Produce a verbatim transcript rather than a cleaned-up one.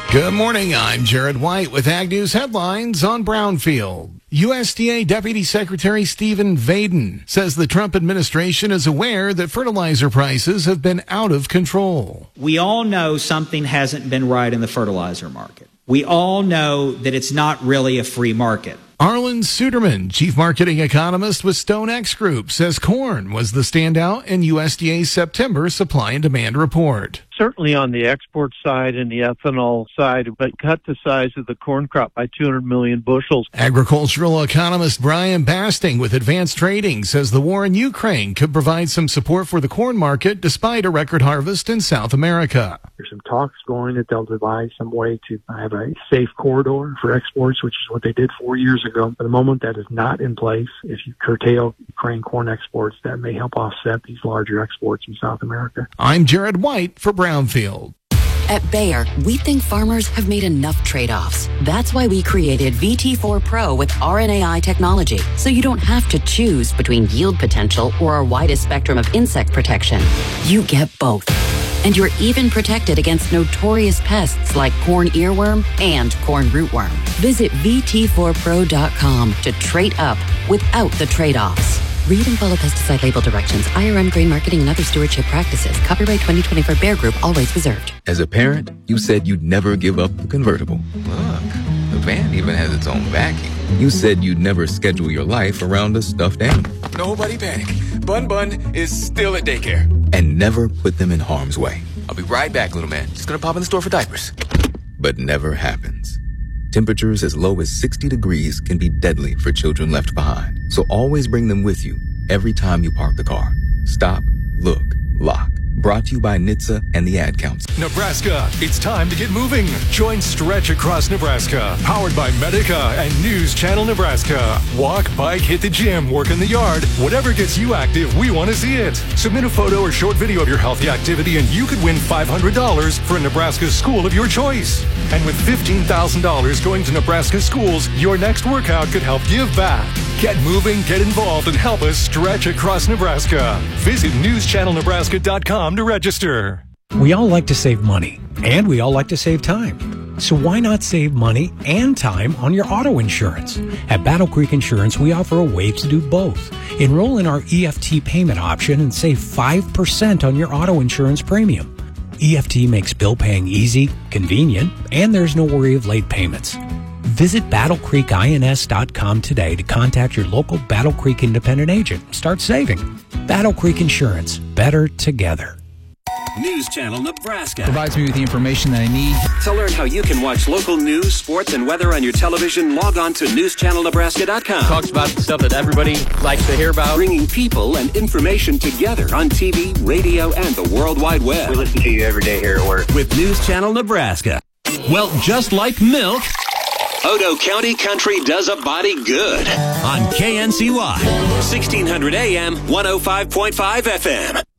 Good morning, I'm Jared White with Ag News headlines on Brownfield. U S D A Deputy Secretary Stephen Vaden says the Trump administration is aware that fertilizer prices have been out of control. We all know something hasn't been right in the fertilizer market. We all know that it's not really a free market. Arlen Suderman, chief marketing economist with StoneX Group, says corn was the standout in U S D A's September supply and demand report. Certainly on the export side and the ethanol side, but cut the size of the corn crop by two hundred million bushels. Agricultural economist Brian Basting with Advanced Trading says the war in Ukraine could provide some support for the corn market despite a record harvest in South America. There's some talks going that they'll devise some way to have a safe corridor for exports, which is what they did four years ago. But the moment that is not in place, if you curtail Ukraine corn exports, that may help offset these larger exports from South America. I'm Jared White for Brownfield. At Bayer, we think farmers have made enough trade-offs. That's why we created V T four Pro with R N A I technology, so you don't have to choose between yield potential or our widest spectrum of insect protection. You get both. And you're even protected against notorious pests like corn earworm and corn rootworm. Visit V T four pro dot com to trade up without the trade-offs. Read and follow pesticide label directions, I R M grain marketing and other stewardship practices. Copyright twenty twenty-four Bayer Group, all rights reserved. As a parent, you said you'd never give up the convertible. Look, the van even has its own vacuum. You said you'd never schedule your life around a stuffed animal. Nobody panic. Bun Bun is still at daycare. And never put them in harm's way. I'll be right back, little man. Just gonna pop in the store for diapers. But never happens. Temperatures as low as sixty degrees can be deadly for children left behind. So always bring them with you every time you park the car. Stop, look, lock. Brought to you by N H T S A and the Ad Council. Nebraska, it's time to get moving. Join Stretch Across Nebraska, powered by Medica and News Channel Nebraska. Walk, bike, hit the gym, work in the yard. Whatever gets you active, we want to see it. Submit a photo or short video of your healthy activity and you could win five hundred dollars for a Nebraska school of your choice. And with fifteen thousand dollars going to Nebraska schools, your next workout could help give back. Get moving, get involved, and help us stretch across Nebraska. Visit news channel nebraska dot com to register. We all like to save money, and we all like to save time. So why not save money and time on your auto insurance? At Battle Creek Insurance, we offer a way to do both. Enroll in our E F T payment option and save five percent on your auto insurance premium. E F T makes bill paying easy, convenient, and there's no worry of late payments. Visit battle creek ins dot com today to contact your local Battle Creek independent agent and start saving. Battle Creek Insurance, better together. News Channel Nebraska provides me with the information that I need. To learn how you can watch local news, sports, and weather on your television, log on to news channel nebraska dot com. Talks about the stuff that everybody likes to hear about. Bringing people and information together on T V, radio, and the World Wide Web. We listen to you every day here at work. With News Channel Nebraska. Well, just like milk, Odo County Country does a body good on K N C Y, sixteen hundred A M, one oh five point five F M.